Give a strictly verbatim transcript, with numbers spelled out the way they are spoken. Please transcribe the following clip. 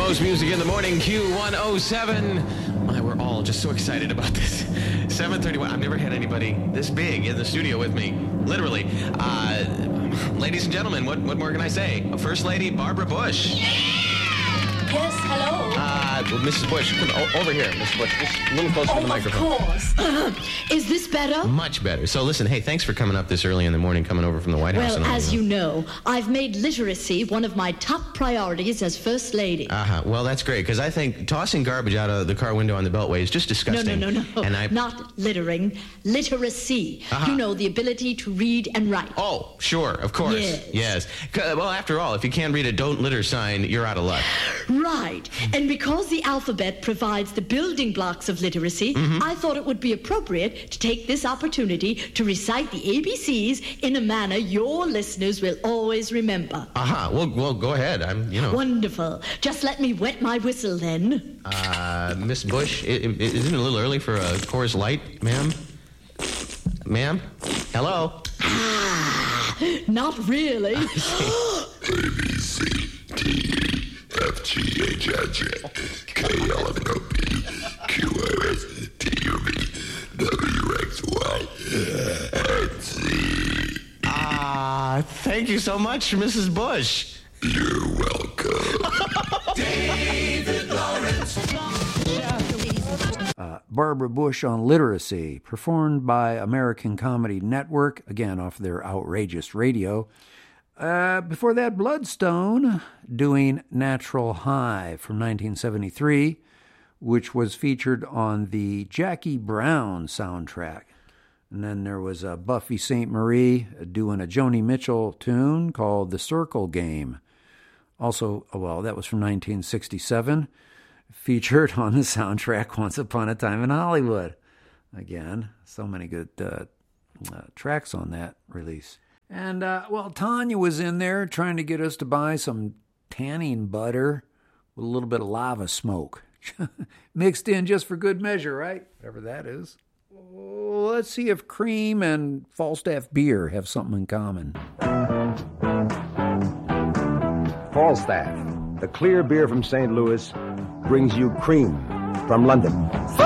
most music in the morning, Q one oh seven. My, we're all just so excited about this. seven thirty-one. I've never had anybody this big in the studio with me. Literally. Uh, ladies and gentlemen, what, what more can I say? First Lady Barbara Bush. Yes, hello. Uh, Missus Bush, come o- over here, Missus Bush. Just a little closer oh, to the microphone. Of course. Is this better? Much better. So listen, hey, thanks for coming up this early in the morning, coming over from the White House. Well, and all, as you you know. know, I've made literacy one of my top priorities as First Lady. Uh-huh. Well, that's great, because I think tossing garbage out of the car window on the Beltway is just disgusting. No, no, no, no. And I... Not littering. Literacy. Uh-huh. You know, the ability to read and write. Oh, sure, of course. Yes. Yes. Well, after all, if you can't read a don't litter sign, you're out of luck. Right. And because the alphabet provides the building blocks of literacy, mm-hmm. I thought it would be appropriate to take this opportunity to recite the A B Cs in a manner your listeners will always remember. Uh-huh. Well, well, go ahead. I'm, you know. Wonderful. Just let me wet my whistle then. Uh, Miss Bush, isn't it a little early for a Coors Light, ma'am? Ma'am? Hello? Ah, not really. A, B, C, D, F, G, H, I, J, K, L, M, N, O, P, Q, R, S, T, U, V, W, X, Y, and Z. Ah, thank you so much, Missus Bush. You're welcome. David Lawrence. Uh, Barbara Bush on literacy, performed by American Comedy Network, again off their outrageous radio. Uh, before that, Bloodstone doing Natural High from nineteen seventy-three, which was featured on the Jackie Brown soundtrack. And then there was uh, Buffy Sainte Marie doing a Joni Mitchell tune called The Circle Game. Also, well, that was from nineteen sixty-seven, featured on the soundtrack Once Upon a Time in Hollywood. Again, so many good uh, uh, tracks on that release. And, uh, well, Tanya was in there trying to get us to buy some tanning butter with a little bit of lava smoke. Mixed in just for good measure, right? Whatever that is. Well, let's see if cream and Falstaff beer have something in common. Falstaff, the clear beer from Saint Louis, brings you cream from London.